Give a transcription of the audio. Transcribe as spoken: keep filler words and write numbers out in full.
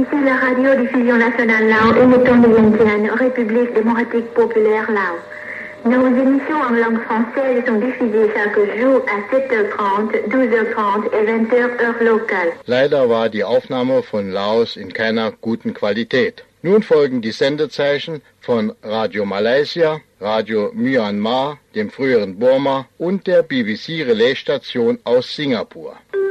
Ici la radiodiffusion nationale Lao émettant de Vientiane, République démocratique populaire Lao. Nos émissions en langue française sont diffusées chaque jour à sept heures trente, douze heures trente et vingt heures heure locale. Leider war die Aufnahme von Laos in keiner guten Qualität. Nun folgen die Sendezeichen von Radio Malaysia, Radio Myanmar, dem früheren Burma und der B B C Relaisstation aus Singapur.